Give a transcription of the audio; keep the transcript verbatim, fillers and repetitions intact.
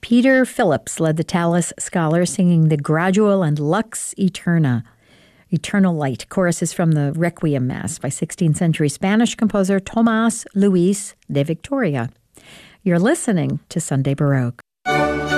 Peter Phillips led the Tallis Scholars, singing the Gradual and Lux Eterna, Eternal Light. Chorus is from the Requiem Mass by sixteenth century Spanish composer Tomás Luis de Victoria. You're listening to Sunday Baroque.